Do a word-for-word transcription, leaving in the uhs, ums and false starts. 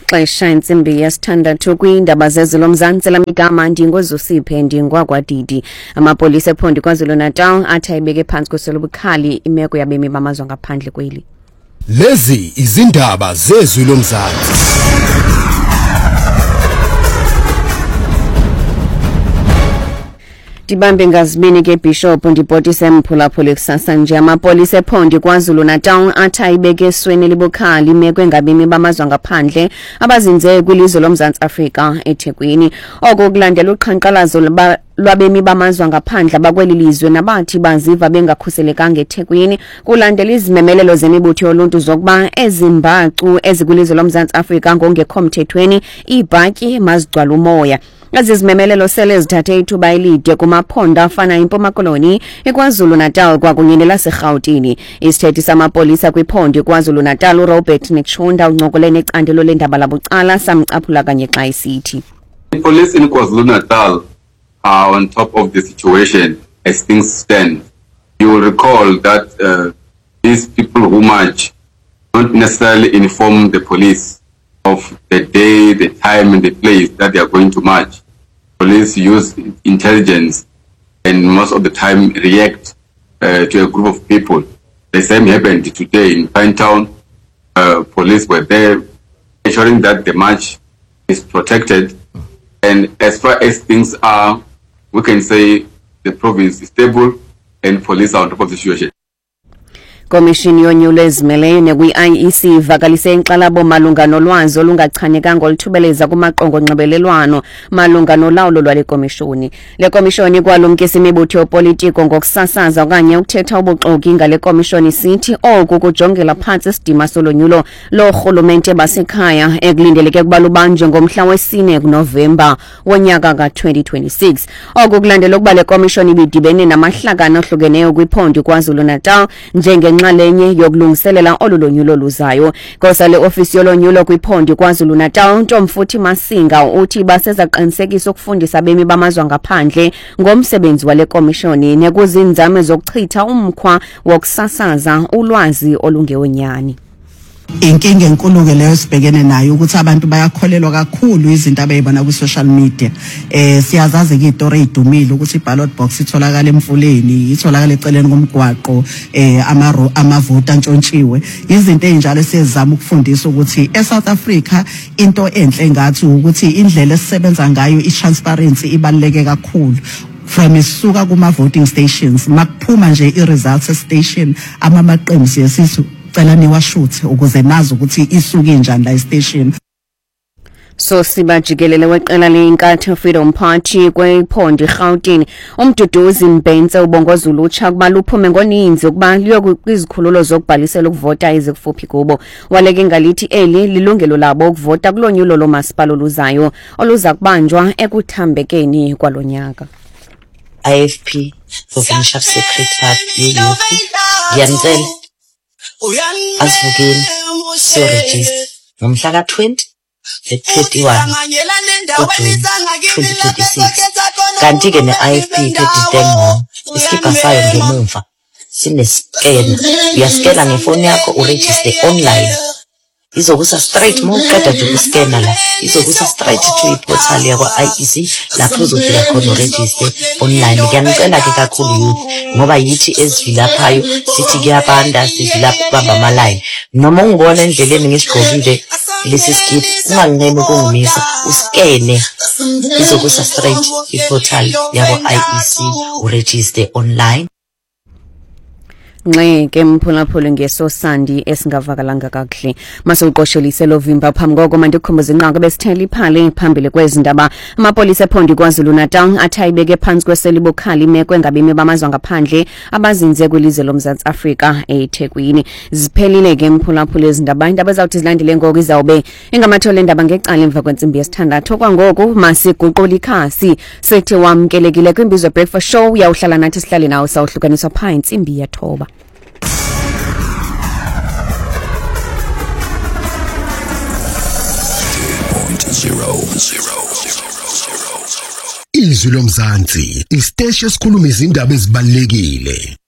Ixesha intsimbi yesithandathu kwiindaba zezilo Mzantsi lamigama ndingozusiphe ndingwagwadidi. Amapolisa ephondo KwaZulu-Natal athi ayibeke phansi kweselobukhali imeko yabemi bamazwe ngaphandle kweli. Lezi izindaba zezilo Mzantsi. Dibambe ngazibini ke Bishop ndibhotise mphulaphula kusasa nje amapolisa ephondo KwaZulu-Natal athi ayibeke esweni libukhali imeko engabemi bamazwe ngaphandle abazinze kwilizwe loMzantsi Afrika eThekwini. Oku kulandela uqhankqalazo lwabemi bamazwe ngaphandle abakweli lizwe nabathi baziva bengakhuselekanga eThekwini kulandela izimemelelo zemibutho yoluntu zokuba ezimbacu ezikwilizwe loMzantsi Afrika ngongekho mthethweni ibhatyi mazigcwala umoya. Azizimemelelo sele zithathe ithuba elide kumaphondo afana iMpuma Koloni, eKwaZulu-Natal kwakunye nelaseRhawutini. Isithethi samapolisa kwiphondo KwaZulu-Natal uRobert Nexhunda uncokole necandelo lendaba labucala samcaphula kanye xa isithi. The police in KwaZulu-Natal are on top of the situation as things stand. You will recall that uh, these people who march don't necessarily inform the police of the day, the time and the place that they are going to march. Police use intelligence and most of the time react uh, to a group of people. The same happened today in Pinetown. Uh, police were there ensuring that the march is protected. And as far as things are, we can say the province is stable and police are on top of the situation. Komishini yonyulo ezimeleyo nekwi-I E C ivakalise inkxalabo malunga nolwazi olungachanekanga oluthubeleza kumaqongo nxibelelwano malunga nolawulo lwale komishoni. Le komishoni ikwalumkisa imibutho yopolitiko ngokusasaza okanye ukuthetha ubuxoki ngale komishoni sithi oku kujongela phantsi isidima solonyulo lorhulumente basekhaya ekulindeleke kuba lubanjwe ngomhla wesine kuNovemba wonyaka ka twenty twenty-six. Oku kulandela ukuba le komishoni ibidibene namahlakano ahlukeneyo kwiphondo KwaZulu-Natal njenge nxalenye yokulungiselela olulonyulo luzayo. Kosa le ofisi yolonyulo kwiphondo KwaZulu-Natal Ntomfuthi Masinga uthi basezaqinisekisa ukufundisa abemi bamazwe ngaphandle ngomsebenzi wale komishoni nekuzinzame zokuchitha umkhwa wokusasaza ulwazi olungewonyani. Inkinga enkulu ke leyo sibhekene nayo ukuthi abantu bayakholelwa kakhulu izinto abayibona ku social media. Eh siyazazi ke istory idumile ukuthi iballot box itholakala emfuleni, itholakala eceleni komgwaqo, eh ama amavota antshontshiwe. Izinto ezinjalo siyezama ukufundisa ukuthi eSouth Africa into enhle engathi ukuthi indlela esisebenza ngayo itransparency ibaluleke kakhulu. From isuka kuma voting stations makuphuma nje i-results station ama maqembu yesisu cela niwashuthe ukuze nazi ukuthi isuke njani la station. So sibajikelele weqela leNkatha Freedom Party kwephondo eGauteng umduduzi Mbhense ubongoza ulutsha kuba luphume ngoninzi ukuba liyokuzikhululo zokubhalisela ukuvota ezikufuphi kubo. Waleke ngalithi eli lilungelo labo ukuvota kulonyulo lomasipala oluzayo oluza kubanjwa ekuthambekeni kwalonyaka. I F P Provincial Secretary U P Yancel asivukeni siyoregister ngomhla ka twenty thirty-one uJuni twenty twenty-six. Kanti ke ne-I F P iphethe isikipha sayo ngemuva sinescan, uyaskena ngefoni yakho uregister online, izokusa straight mo uqeda nje ukuscanna la izokusa straight to iportal yakwa I E C lapho uzofika khona uregister online. Ngiyanicela ke kakhulu youth ngoba yithi ezilaphayo sithi kuyabanda sizilapha kubamba ama line, noma ungibona endleleni ngisigqokile lesi skip unganginene ukungimisa uskene izokusa straight iportal yakwa I E C uregister online. Ngeke mphulaphula ngesosandi esingavakalanga kakuhle masuqoshelise lovimba phamngoko mandikhumbuza inqaka besithela iphale phambili kwezindaba. Amapolisa ephondo KwaZulu-Natal athi ayibeke phansi kweselibukhali imeko engabemi bamazwe ngaphandle abazinze kwilizwe loMzantsi Afrika eThekwini. Ziphelile ke mphulaphula ezindaba indaba ezawuthi zilandele ngoko izawube ingamathole endaba ngecala emva kwentsimbi yesithandathu. Kwangoku masiguqula ikhasi sethi wamkelekile kwimbizo breakfast show yawuhlala nathi sihlale nawo sawuhlukaniswa pha intsimbi yathoba. Zero, zero, zero, zero. Izwi loMzantsi, isiteshi esikhuluma izindaba ezibalulekile.